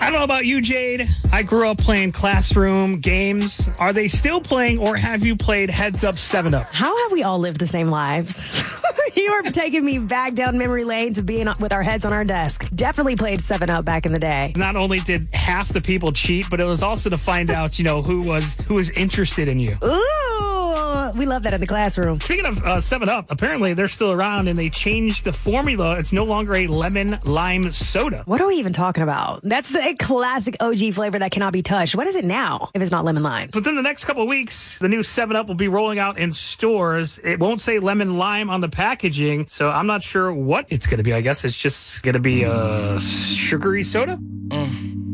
don't know about you, Jade. I grew up playing classroom games. Are they still playing, or have you played Heads Up 7-Up? How have we all lived the same lives? You are taking me back down memory lane to being with our heads on our desk. Definitely played 7-Up back in the day. Not only did half the people cheat, but it was also to find out, who was interested in you. Ooh, we love that in the classroom. Speaking of 7-Up, apparently they're still around, and they changed the formula. It's no longer a lemon lime soda. What are we even talking about? That's the classic OG flavor that cannot be touched. What is it now if it's not lemon lime? Within the next couple of weeks, the new 7-Up will be rolling out in stores. It won't say lemon lime on the packaging, so I'm not sure what it's going to be. I guess it's just going to be a sugary soda.